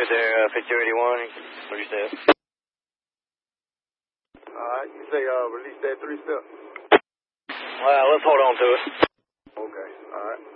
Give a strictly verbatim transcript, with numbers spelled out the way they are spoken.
good there, uh, fifty-two eighty-one. What did you say? Alright, you say uh, release that three step? Well, let's hold on to it. Okay, alright.